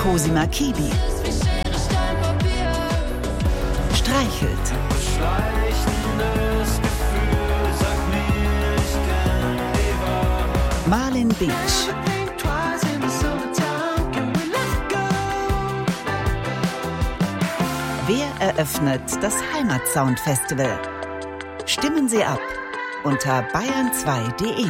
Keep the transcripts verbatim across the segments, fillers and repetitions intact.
Cosima Kibi. Streichelt. Marlin Beach. Wer eröffnet das Heimatsound Festival? Stimmen Sie ab unter bayern zwei punkt de.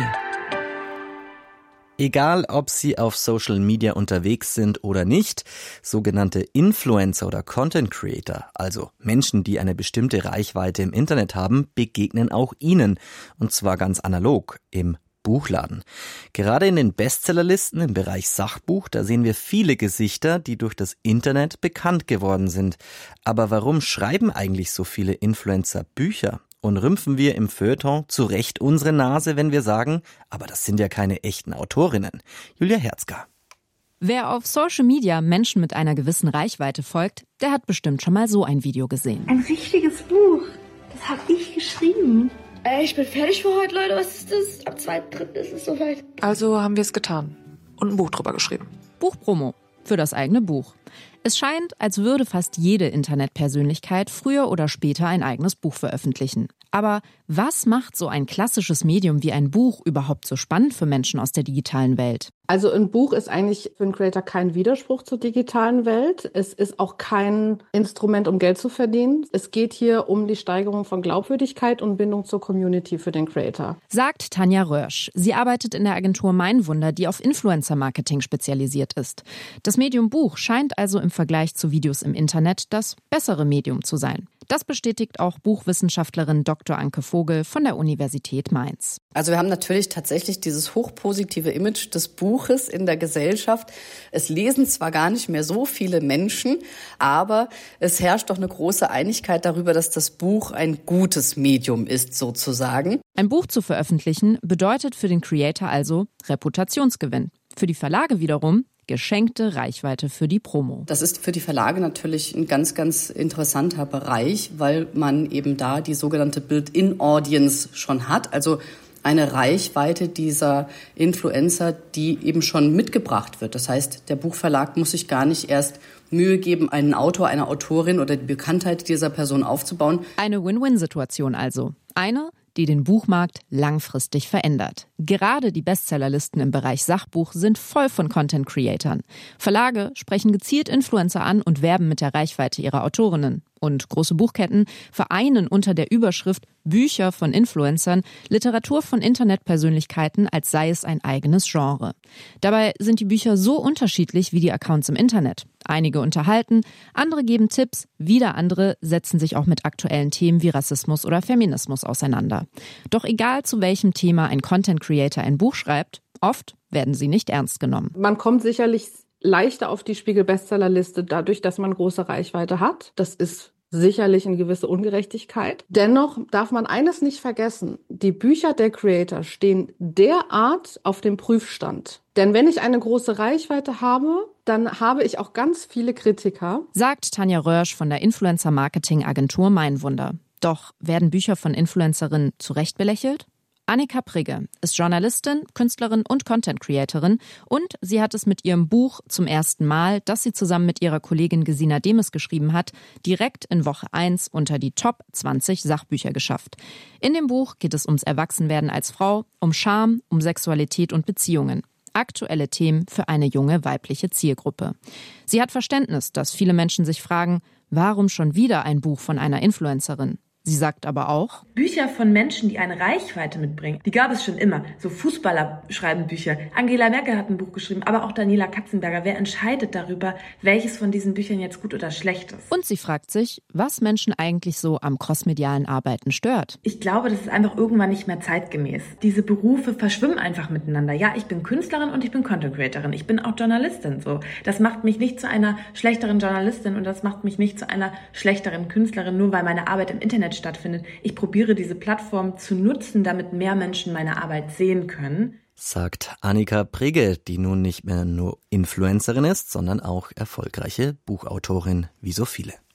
Egal, ob Sie auf Social Media unterwegs sind oder nicht, sogenannte Influencer oder Content Creator, also Menschen, die eine bestimmte Reichweite im Internet haben, begegnen auch Ihnen, und zwar ganz analog, im Buchladen. Gerade in den Bestsellerlisten im Bereich Sachbuch, da sehen wir viele Gesichter, die durch das Internet bekannt geworden sind. Aber warum schreiben eigentlich so viele Influencer Bücher? Und rümpfen wir im Feuilleton zu Recht unsere Nase, wenn wir sagen, aber das sind ja keine echten Autorinnen. Julia Herzger. Wer auf Social Media Menschen mit einer gewissen Reichweite folgt, der hat bestimmt schon mal so ein Video gesehen. Ein richtiges Buch. Das habe ich geschrieben. Äh, ich bin fertig für heute, Leute. Was ist das? Am zweiten dritten ist es soweit. Also haben wir es getan und ein Buch drüber geschrieben. Buchpromo für das eigene Buch. Es scheint, als würde fast jede Internetpersönlichkeit früher oder später ein eigenes Buch veröffentlichen. Aber was macht so ein klassisches Medium wie ein Buch überhaupt so spannend für Menschen aus der digitalen Welt? Also ein Buch ist eigentlich für einen Creator kein Widerspruch zur digitalen Welt. Es ist auch kein Instrument, um Geld zu verdienen. Es geht hier um die Steigerung von Glaubwürdigkeit und Bindung zur Community für den Creator. Sagt Tanja Röhrsch. Sie arbeitet in der Agentur Meinwunder, die auf Influencer-Marketing spezialisiert ist. Das Medium Buch scheint also im Vergleich zu Videos im Internet das bessere Medium zu sein. Das bestätigt auch Buchwissenschaftlerin Doktor Anke Vogel von der Universität Mainz. Also wir haben natürlich tatsächlich dieses hochpositive Image des Buches in der Gesellschaft. Es lesen zwar gar nicht mehr so viele Menschen, aber es herrscht doch eine große Einigkeit darüber, dass das Buch ein gutes Medium ist, sozusagen. Ein Buch zu veröffentlichen bedeutet für den Creator also Reputationsgewinn. Für die Verlage wiederum geschenkte Reichweite für die Promo. Das ist für die Verlage natürlich ein ganz, ganz interessanter Bereich, weil man eben da die sogenannte Built-in-Audience schon hat, also eine Reichweite dieser Influencer, die eben schon mitgebracht wird. Das heißt, der Buchverlag muss sich gar nicht erst Mühe geben, einen Autor, eine Autorin oder die Bekanntheit dieser Person aufzubauen. Eine Win-Win-Situation also. Eine, die den Buchmarkt langfristig verändert. Gerade die Bestsellerlisten im Bereich Sachbuch sind voll von Content-Creatern. Verlage sprechen gezielt Influencer an und werben mit der Reichweite ihrer Autorinnen. Und große Buchketten vereinen unter der Überschrift Bücher von Influencern Literatur von Internetpersönlichkeiten, als sei es ein eigenes Genre. Dabei sind die Bücher so unterschiedlich wie die Accounts im Internet. Einige unterhalten, andere geben Tipps, wieder andere setzen sich auch mit aktuellen Themen wie Rassismus oder Feminismus auseinander. Doch egal zu welchem Thema ein Content-Creator ein Buch schreibt, oft werden sie nicht ernst genommen. Man kommt sicherlich leichter auf die Spiegel-Bestsellerliste dadurch, dass man große Reichweite hat. Das ist sicherlich eine gewisse Ungerechtigkeit. Dennoch darf man eines nicht vergessen. Die Bücher der Creator stehen derart auf dem Prüfstand. Denn wenn ich eine große Reichweite habe, dann habe ich auch ganz viele Kritiker. Sagt Tanja Röhrsch von der Influencer-Marketing-Agentur Meinwunder. Doch werden Bücher von Influencerinnen zu Recht belächelt? Annika Prigge ist Journalistin, Künstlerin und Content-Creatorin und sie hat es mit ihrem Buch zum ersten Mal, das sie zusammen mit ihrer Kollegin Gesina Demes geschrieben hat, direkt in Woche eins unter die Top zwanzig Sachbücher geschafft. In dem Buch geht es ums Erwachsenwerden als Frau, um Scham, um Sexualität und Beziehungen. Aktuelle Themen für eine junge weibliche Zielgruppe. Sie hat Verständnis, dass viele Menschen sich fragen, warum schon wieder ein Buch von einer Influencerin? Sie sagt aber auch, Bücher von Menschen, die eine Reichweite mitbringen, die gab es schon immer. So Fußballer schreiben Bücher. Angela Merkel hat ein Buch geschrieben, aber auch Daniela Katzenberger. Wer entscheidet darüber, welches von diesen Büchern jetzt gut oder schlecht ist? Und sie fragt sich, was Menschen eigentlich so am crossmedialen Arbeiten stört. Ich glaube, das ist einfach irgendwann nicht mehr zeitgemäß. Diese Berufe verschwimmen einfach miteinander. Ja, ich bin Künstlerin und ich bin Content Creatorin. Ich bin auch Journalistin. So, das macht mich nicht zu einer schlechteren Journalistin und das macht mich nicht zu einer schlechteren Künstlerin, nur weil meine Arbeit im Internet stattfindet. Ich probiere diese Plattform zu nutzen, damit mehr Menschen meine Arbeit sehen können. Sagt Annika Prigge, die nun nicht mehr nur Influencerin ist, sondern auch erfolgreiche Buchautorin, wie so viele.